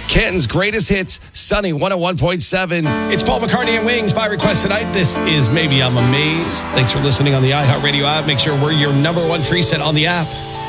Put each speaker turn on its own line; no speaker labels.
Canton's greatest hits, Sunny 101.7.
It's Paul McCartney and Wings by request tonight. This is Maybe I'm Amazed. Thanks for listening on the iHeartRadio app. Make sure we're your number one free set on the app.